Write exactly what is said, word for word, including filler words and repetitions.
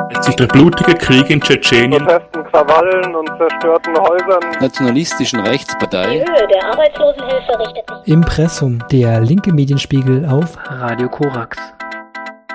Jetzt sich der blutige Krieg in Tschetschenien, Protesten, Krawallen und zerstörten Häusern, nationalistischen Rechtspartei. Die Höhe der Arbeitslosenhilfe richtet sich. Impressum, der linke Medienspiegel auf Radio Korax.